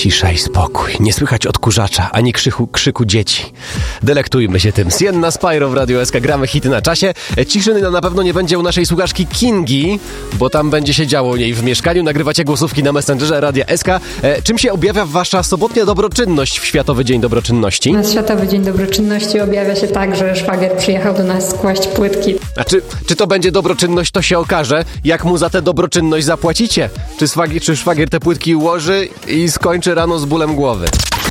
cisza i spokój. Nie słychać odkurzacza, ani krzyku dzieci. Delektujmy się tym. Sienna Spyro w Radio SK. Gramy hity na czasie. Ciszy na pewno nie będzie u naszej słuchaczki Kingi, bo tam będzie się działo u niej w mieszkaniu. Nagrywacie głosówki na Messengerze Radia SK. Czym się objawia wasza sobotnia dobroczynność w Światowy Dzień Dobroczynności? Światowy Dzień Dobroczynności objawia się tak, że szwagier przyjechał do nas skłaść płytki. A czy to będzie dobroczynność, to się okaże, jak mu za tę dobroczynność zapłacicie. Czy szwagier te płytki ułoży i skończy rano z bólem głowy.